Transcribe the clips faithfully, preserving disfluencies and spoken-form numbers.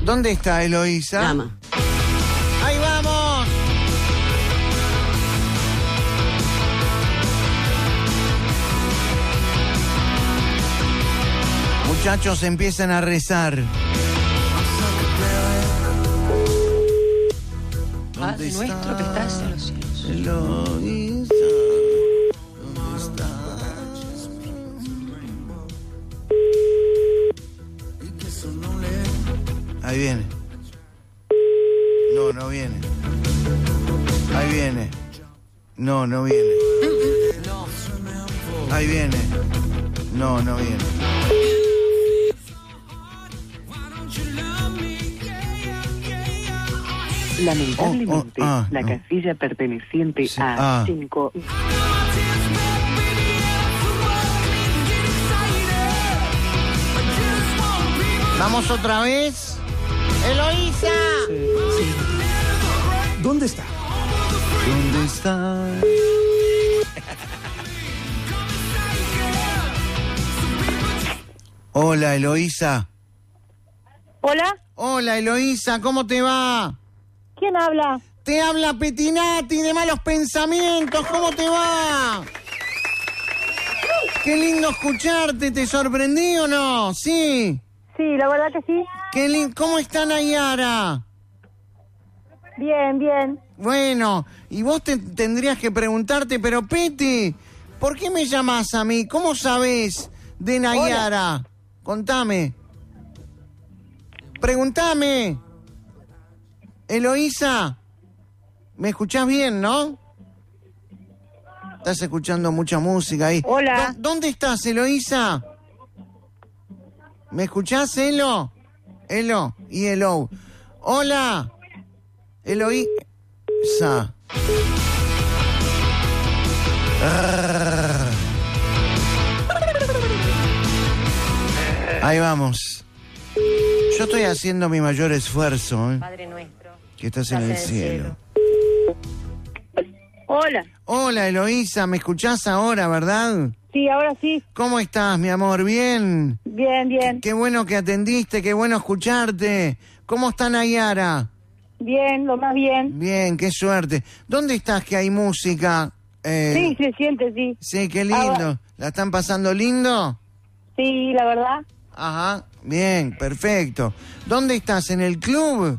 ¿Dónde está Eloísa? Llama. ¡Ahí vamos! Muchachos, empiezan a rezar. Padre nuestro que estás en los cielos. Eloísa, ¿dónde estás? Ahí viene. No, no viene. Ahí viene. No, no viene. Ahí viene. No, no viene. Lamentablemente, Oh, oh, ah, la no. casilla perteneciente Sí, a ah. cinco. Vamos otra vez. Eloísa. ¿Dónde está? ¿Dónde está? Hola, Eloísa. ¿Hola? Hola, Eloísa, ¿cómo te va? ¿Quién habla? Te habla Petinati de Malos Pensamientos, ¿cómo te va? Qué lindo escucharte, ¿te sorprendí o no? Sí. Sí, la verdad que sí. Qué lindo. ¿Cómo está Nayara? Bien, bien. Bueno, y vos te tendrías que preguntarte, pero Peti, ¿por qué me llamás a mí? ¿Cómo sabés de Nayara? Hola. Contame. Preguntame. Eloísa, ¿me escuchás bien, no? Estás escuchando mucha música ahí. Hola. ¿Dónde estás, Eloísa? ¿Me escuchás, Elo? Elo y Elo. Hola. Eloísa. Ahí vamos. Yo estoy haciendo mi mayor esfuerzo, ¿eh? Padre nuestro. Que estás en el cielo. Hola. Hola, Eloísa, ¿me escuchás ahora, verdad? Sí, ahora sí. ¿Cómo estás, mi amor? ¿Bien? Bien, bien. Qué bueno que atendiste, qué bueno escucharte. ¿Cómo está Nayara? Bien, lo más bien. Bien, qué suerte. ¿Dónde estás que hay música? Eh, Sí, se siente, sí. Sí, qué lindo. Ah, ¿La están pasando lindo? sí, la verdad. Ajá, bien, perfecto. ¿Dónde estás? ¿En el club?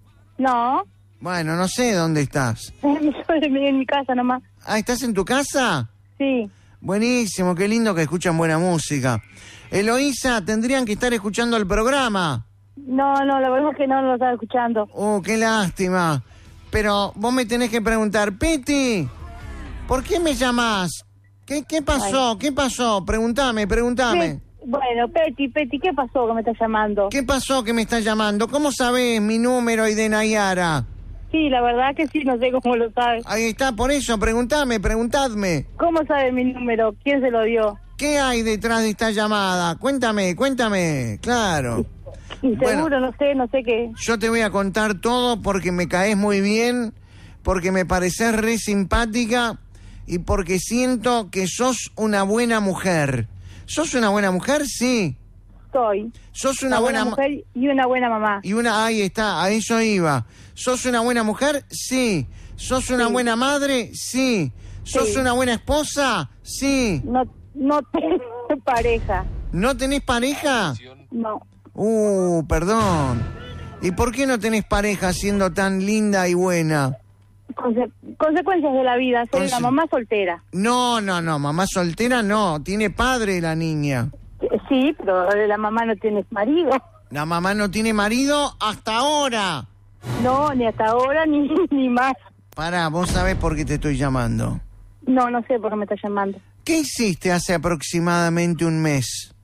No. Bueno, no sé dónde estás. Estoy en mi casa nomás. Ah, ¿estás en tu casa? Sí. Buenísimo, qué lindo que escuchan buena música. Eloísa, tendrían que estar escuchando el programa. No, no, la verdad es que no lo estaba escuchando. Oh, qué lástima. Pero vos me tenés que preguntar, Peti, ¿por qué me llamás? ¿Qué, qué pasó? Ay. ¿Qué pasó? Preguntame, preguntame. ¿Qué? Bueno, Peti, Peti, ¿qué pasó que me estás llamando? ¿Qué pasó que me estás llamando? ¿Cómo sabés mi número y de Nayara? Sí, la verdad que sí, no sé cómo lo sabes. Ahí está, por eso, preguntame, preguntadme. ¿Cómo sabe mi número? ¿Quién se lo dio? ¿Qué hay detrás de esta llamada? Cuéntame, cuéntame, claro. Inseguro, Bueno, no sé, no sé qué. yo te voy a contar todo porque me caes muy bien, porque me pareces re simpática y porque siento que sos una buena mujer. ¿Sos una buena mujer? Sí. Soy. ¿Sos una, Una buena, buena mujer y una buena mamá. Y una, ahí está, a eso iba. ¿Sos una buena mujer? Sí. ¿Sos una Sí. buena madre? Sí. ¿Sos Sí. una buena esposa? Sí. No, no tengo pareja. ¿No tenés pareja? No. Uh, perdón. ¿Y por qué no tenés pareja siendo tan linda y buena? Conse- consecuencias de la vida. Soy Conse- una mamá soltera. No, no, no, mamá soltera no, tiene padre la niña. Eh, Sí, pero la mamá no tiene marido. La mamá no tiene marido hasta ahora. No, ni hasta ahora, ni, ni más. Pará, vos sabés por qué te estoy llamando. No, no sé por qué me está llamando. ¿Qué hiciste hace aproximadamente un mes?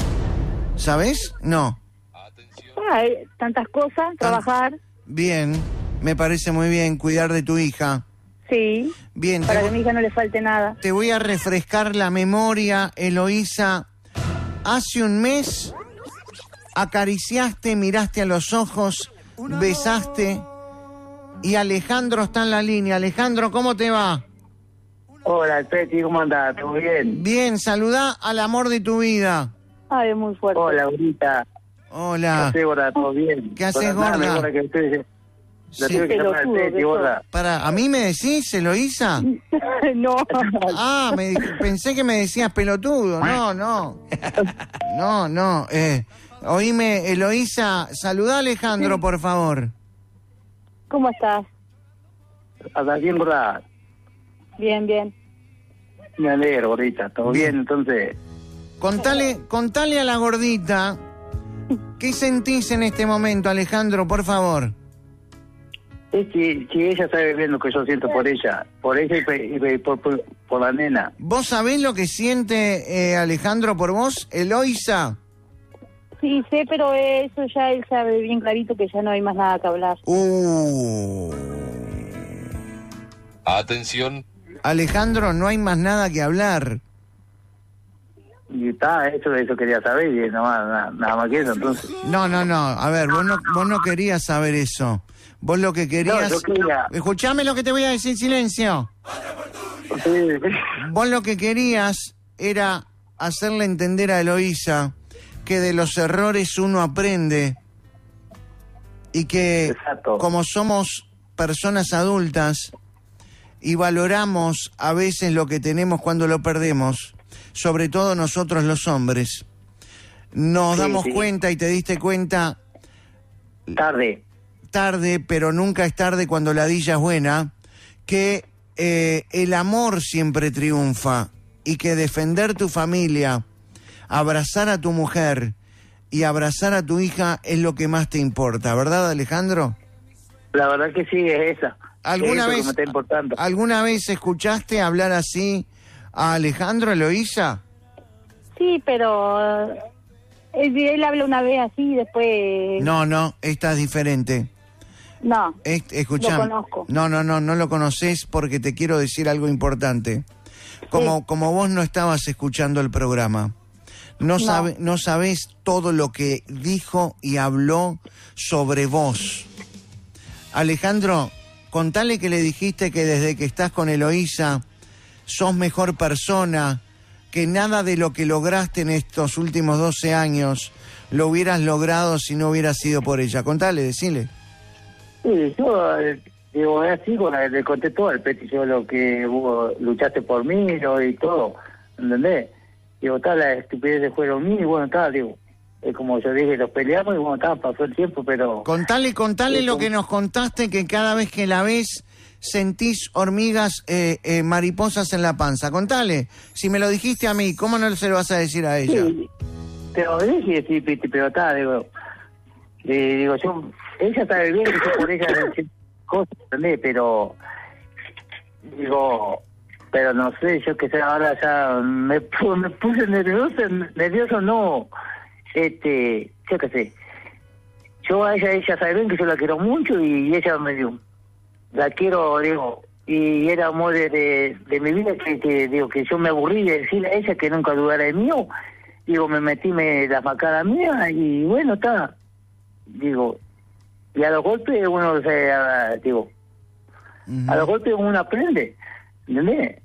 ¿Sabés? No. Ah, eh, tantas cosas, trabajar, Bien, me parece muy bien cuidar de tu hija. sí, Bien, te, para que a vo- mi hija no le falte nada. te voy a refrescar la memoria, Eloísa. Hace un mes acariciaste, miraste a los ojos, besaste y Alejandro está en la línea. Alejandro, ¿cómo te va? Hola, Peti, ¿cómo andás? ¿Todo bien? Bien, saludá al amor de tu vida. Ay, es muy fuerte. Hola, Aurita. Hola. ¿Qué haces, gorda? ¿Todo bien? ¿Qué haces, Gorda, gorda? gorda, que estoy- Lo Sí. tuve que llamar al Pelotudo, Peti, que gorda. Para, ¿a mí me decís, Eloísa? No. Ah, me, pensé que me decías pelotudo. No, no. No, no. Eh, oíme, Eloísa, saludá a Alejandro, por favor. ¿Cómo estás? ¿Hasta bien, gorda? Bien, bien. Me alegro, gordita. ¿Todo Bien. bien? Entonces, Contale, contale a la gordita, ¿qué sentís en este momento, Alejandro, por favor? es que, que ella sabe bien lo que yo siento por ella. Por ella y, pe- y por, por, por la nena. ¿Vos sabés lo que siente eh, Alejandro por vos, Eloísa? Sí, sé, pero eso ya él sabe bien clarito que ya no hay más nada que hablar. Uh. Atención. Alejandro, no hay más nada que hablar. Y está, eso, eso quería saber y nada, nada, nada más que eso, entonces. No, no, no. A ver, vos no, vos no querías saber eso. Vos lo que querías... No, yo quería- Escuchame lo que te voy a decir, silencio. Sí, Vos lo que querías era hacerle entender a Eloísa que de los errores uno aprende y que Exacto. como somos personas adultas y valoramos a veces lo que tenemos cuando lo perdemos, sobre todo nosotros los hombres, nos Sí, damos sí. cuenta y te diste cuenta tarde. tarde, pero nunca es tarde cuando la dilla es buena, que eh, el amor siempre triunfa y que defender tu familia, abrazar a tu mujer y abrazar a tu hija es lo que más te importa, ¿verdad, Alejandro? La verdad que sí, es esa. ¿Alguna Eso que vez, me está importando. ¿Alguna vez escuchaste hablar así a Alejandro, Eloísa? Sí, pero eh, él, él habla una vez así y después... No, no, esta es diferente. No, Es- escuchá, lo conozco. No, no, no, no lo conoces porque te quiero decir algo importante. Como, Sí. como vos no estabas escuchando el programa, no, No. sabe, no sabés todo lo que dijo y habló sobre vos. Alejandro, contale que le dijiste que desde que estás con Eloísa sos mejor persona, que nada de lo que lograste en estos últimos doce años lo hubieras logrado si no hubiera sido por ella. Contale, decile. Sí, yo, eh, digo, es así, bueno, le conté todo al Peti, yo lo que vos luchaste por mí lo, y todo, ¿entendés? Digo, tal, la estupidez fueron mí, y bueno, tal, digo, es como yo dije, los peleamos y bueno, tal, pasó el tiempo, pero... Contale, contale Sí, lo con- que nos contaste, que cada vez que la ves sentís hormigas, eh, eh, mariposas en la panza. Contale, si me lo dijiste a mí, ¿cómo no se lo vas a decir a ella? Sí, te lo dije, sí, Peti, pero tal, digo, eh, digo, yo, ella sabe bien que yo por ella decir cosas, ¿entendés? Pero, digo, pero no sé, yo que sé, ahora ya me, pu- me puse nervioso, nervioso no, este, yo qué sé, yo a ella, ella sabe bien que yo la quiero mucho y ella me dio, la quiero, digo, y era amor de, de, de mi vida que, que, digo, que yo me aburrí de decirle a ella que nunca dudara de mí, digo, me metí me, la macada mía y bueno, está, digo, y a los golpes uno se, a- digo, Ujú. a los golpes uno aprende, ¿entendés?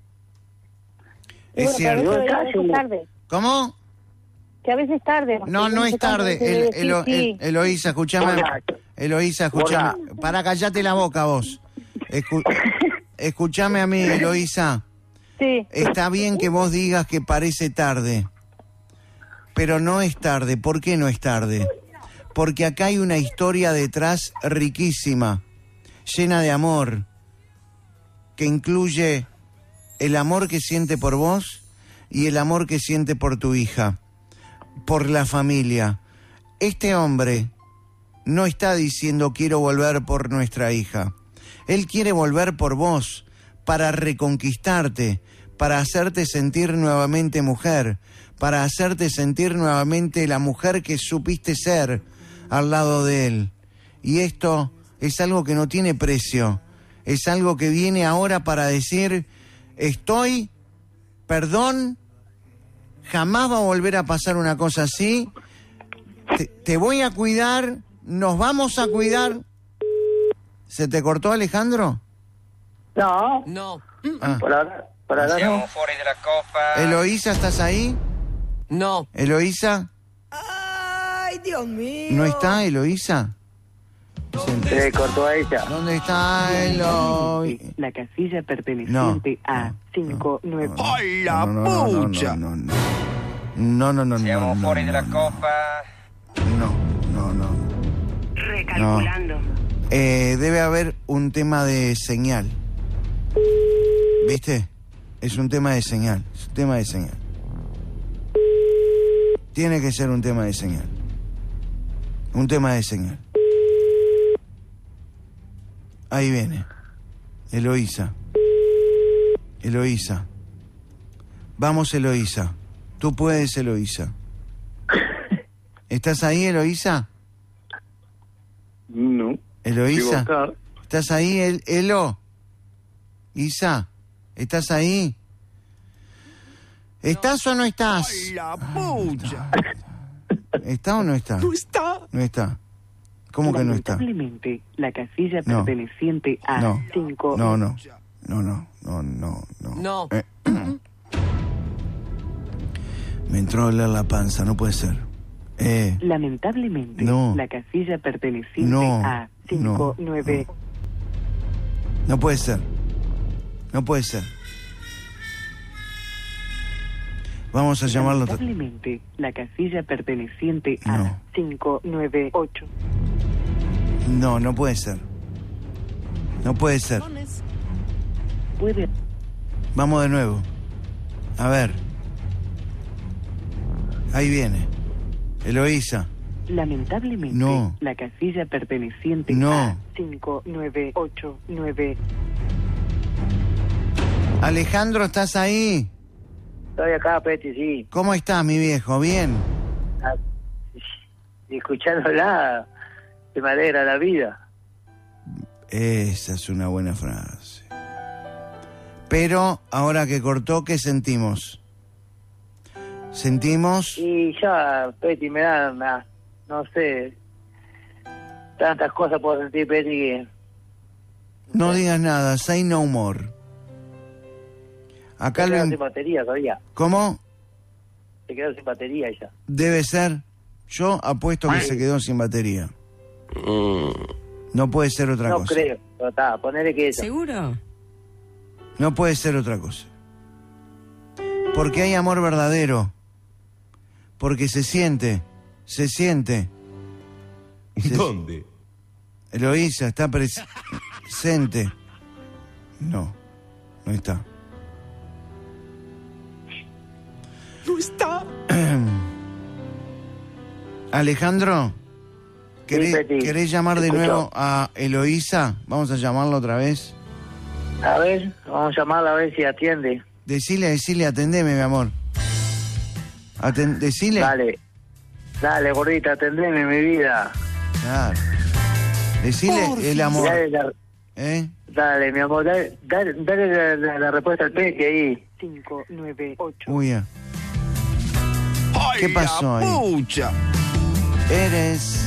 Y Es bueno, pero a cierto. veces, a veces es tarde. ¿Cómo? Que a veces es tarde. porque No, no uno es se cansa tarde. de El, decir Elo- sí. el- Eloísa, escuchame. Hola. Eloísa, escuchame. Para, callate la boca vos. Escu- escuchame a mí, Eloísa. Sí, Está bien que vos digas que parece tarde, pero no es tarde. ¿Por qué no es tarde? Porque acá hay una historia detrás riquísima, llena de amor, que incluye el amor que siente por vos y el amor que siente por tu hija, por la familia. Este hombre no está diciendo quiero volver por nuestra hija. Él quiere volver por vos, para reconquistarte, para hacerte sentir nuevamente mujer, para hacerte sentir nuevamente la mujer que supiste ser al lado de él. Y esto es algo que no tiene precio, es algo que viene ahora para decir, estoy, perdón, jamás va a volver a pasar una cosa así, te, te voy a cuidar, nos vamos a cuidar. ¿Se te cortó, Alejandro? No, No. Ah. por ahora, por ahora no. fuori della coppa. Eloísa, ¿estás ahí? No. Eloísa. Ay, Dios mío! ¿No está Eloísa? Se cortó a ella. ¿Dónde está Eloísa? La casilla No. perteneciente a no, cinco nueve. ¡Ay, la no, no, no, no, pucha! No, no, no. No, no, no, no. Siamo no, fuori no, della no. coppa. No, no, no. Recalculando. Eh, debe haber un tema de señal. ¿Viste? Es un tema de señal. Es un tema de señal. Tiene que ser un tema de señal. Un tema de señal. Ahí viene. Eloísa. Eloísa. Vamos, Eloísa. Tú puedes, Eloísa. ¿Estás ahí, Eloísa? No. Eloísa. ¿Estás ahí, El Elo? Isa, ¿estás ahí? ¿Estás o no estás? ¡Ay, la pucha! ¿Está o no está? ¡No está! No está. ¿Cómo que no está? Lamentablemente, la casilla No. perteneciente a No. cinco. No, no. No, no, no, no, no. No. Eh, Me entró a doler la panza, no puede ser. Eh, Lamentablemente, No. la casilla perteneciente No, a cinco nueve. no puede ser. No puede ser. Vamos a llamarlo. otra- Lamentablemente, la casilla perteneciente a No. cinco nueve ocho. No, no puede ser. No puede ser. Puede. Vamos de nuevo. A ver. Ahí viene. Eloísa. Lamentablemente, No. la casilla perteneciente No. a cinco nueve ocho nueve. Alejandro, ¿estás ahí? Estoy acá, Peti, sí. ¿Cómo estás, mi viejo? ¿Bien? Ah, y escuchándola, se me alegra la vida. Esa es una buena frase. Pero, ahora que cortó, ¿qué sentimos? Sentimos... Y ya, Peti, me da, me da- no sé, tantas cosas puedo sentir, Peti, que... No digas nada, say no more. Acá se lo... quedó im- sin batería todavía. ¿Cómo? Se quedó sin batería ella. Debe ser. Yo apuesto que se quedó sin batería. No puede ser otra No cosa. creo, pero está, ponele que ella. ¿Seguro? No puede ser otra cosa. Porque hay amor verdadero. Porque se siente. Se siente. Se- ¿Dónde? Eloísa está pres- presente. No, no está. ¡No está! Alejandro, ¿querés, Sí, Peti. ¿querés llamar de Escucho. nuevo a Eloísa? Vamos a llamarla otra vez. A ver, vamos a llamarla a ver si atiende. Decile, decile, atendeme, mi amor. Aten- decile. Dale, dale, gordita, atendeme, mi vida. Claro. Decile el amor. Dale, la- ¿Eh? dale, mi amor, dale, dale, dale la, la- la respuesta al Peti ahí. cinco nueve ocho. Uy, ya. ¡Ay, ¿Qué pasó la ahí? pucha! Eres.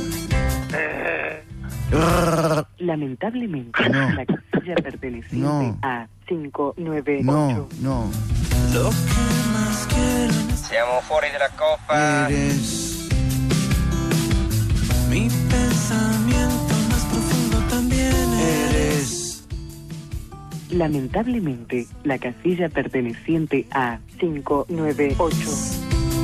Lamentablemente, No. la casilla perteneciente No. a cinco nueve No, ocho. no. Siamo fuori dalla coppa. Eres. Mi pensamiento más profundo también Eres. Lamentablemente, la casilla perteneciente a cinco nueve ocho.